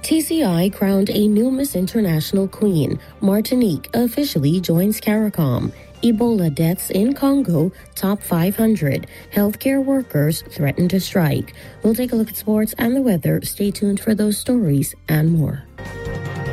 TCI crowned a new Miss International Queen. Martinique officially joins CARICOM. Ebola deaths in Congo top 500. Healthcare workers threaten to strike. We'll take a look at sports and the weather. Stay tuned for those stories and more.